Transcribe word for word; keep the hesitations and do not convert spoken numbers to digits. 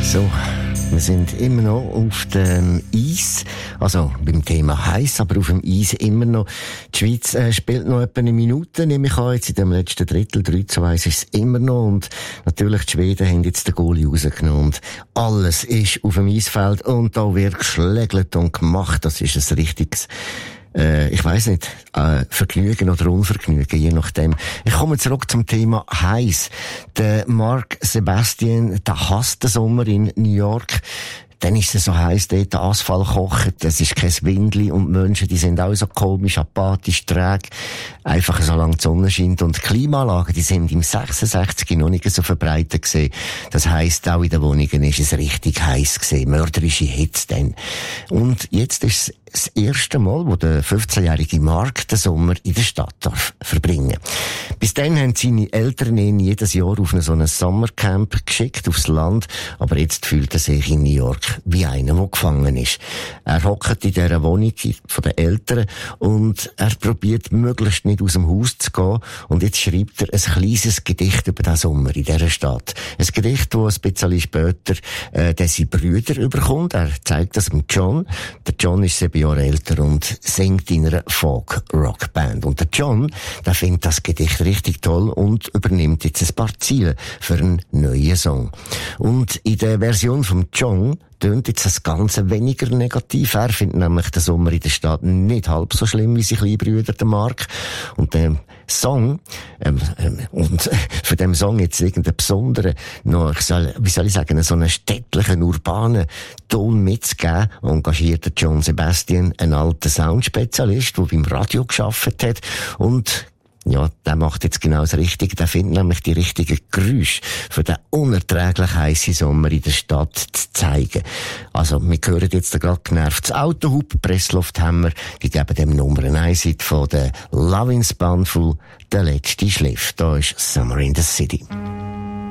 So, wir sind immer noch auf dem Eis, also beim Thema heiß, aber auf dem Eis immer noch. Die Schweiz äh, spielt noch etwa eine Minute, nehme ich an, jetzt in dem letzten Drittel, drei zu eins ist es immer noch, und natürlich die Schweden haben jetzt den Goalie rausgenommen und alles ist auf dem Eisfeld und da wird geschlägelt und gemacht, das ist ein richtiges Äh, ich weiss nicht, äh, Vergnügen oder Unvergnügen, je nachdem. Ich komme zurück zum Thema heiß. Der Mark Sebastian, der hasst den Sommer in New York. Dann ist es so heiß, dort der Asphalt kocht, es ist kein Windli und die Menschen, die sind auch so komisch, apathisch, träge, einfach solange die Sonne scheint. Und die Klimaanlagen, die sind im sechsundsechzig noch nicht so verbreitet gewesen. Das heisst, auch in den Wohnungen ist es richtig heiß gewesen, mörderische Hitze dann. Und jetzt ist es das erste Mal, wo der fünfzehnjährige Mark den Sommer in der Stadt darf verbringen. Bis dann haben seine Eltern ihn jedes Jahr auf so ein Sommercamp geschickt, aufs Land, aber jetzt fühlt er sich in New York wie einer, der gefangen ist. Er hockt in dieser Wohnung von den Eltern und er probiert möglichst nicht aus dem Haus zu gehen, und jetzt schreibt er ein kleines Gedicht über den Sommer in dieser Stadt. Ein Gedicht, das ein bisschen später äh, seine Brüder überkommt. Er zeigt das dem John. Der John ist sieben Jahre älter und singt in einer Folk-Rock-Band. Und der John, der findet das Gedicht richtig toll und übernimmt jetzt ein paar Ziele für einen neuen Song. Und in der Version von John tönt jetzt das Ganze weniger negativ. Er findet nämlich den Sommer in der Stadt nicht halb so schlimm wie sein kleiner Bruder, der Mark. Und der Song, ähm, ähm, und für den Song jetzt irgendeinen besonderen, noch, ich soll, wie soll ich sagen, so einen städtlichen, urbanen Ton mitzugeben, engagiert der John Sebastian, einen alten Soundspezialist, der beim Radio gearbeitet hat, und ja, der macht jetzt genau das Richtige. Der findet nämlich die richtigen Geräusche für den unerträglich heissen Sommer in der Stadt zu zeigen. Also, wir hören jetzt da gerade genervtes Autohub, Presslufthammer. Die geben dem Nummer eins von der Lovin' Spoonful, der letzte Schliff. Da ist Summer in the City.